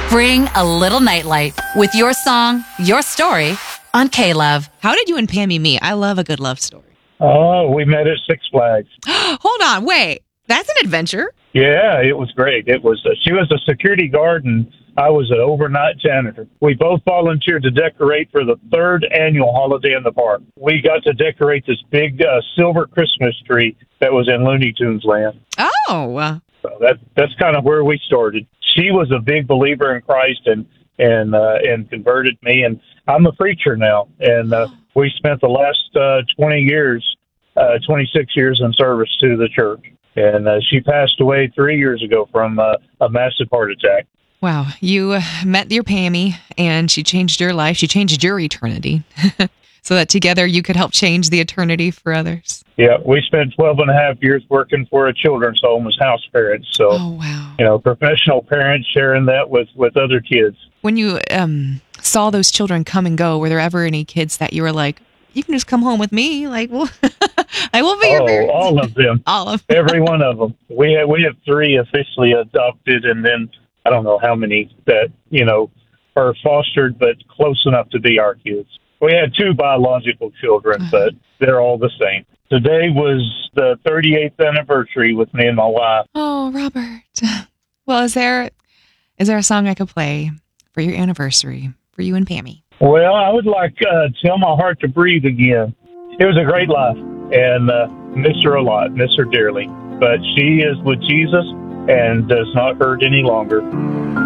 Bring a little nightlight with your song, your story on K-Love. How did you and Pammy meet? I love a good love story. Oh, we met at Six Flags. Hold on, wait. That's an adventure. Yeah, it was great. It was. She was a security guard, and I was an overnight janitor. We both volunteered to decorate for the third annual holiday in the park. We got to decorate this big silver Christmas tree that was in Looney Tunes land. Oh. So that's kind of where we started. She was a big believer in Christ and converted me, and I'm a preacher now. And we spent the last 26 years in service to the church. And she passed away 3 years ago from a massive heart attack. Wow. You met your Pammy, and she changed your life. She changed your eternity so that together you could help change the eternity for others. Yeah, we spent 12 and a half years working for a children's home as house parents. So, oh, wow. Professional parents sharing that with other kids. When you saw those children come and go, were there ever any kids that you were like, you can just come home with me? Like, well, I will be your parents. All of them. All of them. Every one of them. We have 3 officially adopted, and then I don't know how many that, are fostered, but close enough to be our kids. We had 2 biological children, but they're all the same. Today was the 38th anniversary with me and my wife. Oh, Robert. Well, is there a song I could play for your anniversary for you and Pammy? Well, I would like Tell My Heart to Breathe again. It was a great life, and miss her a lot, miss her dearly. But she is with Jesus and does not hurt any longer.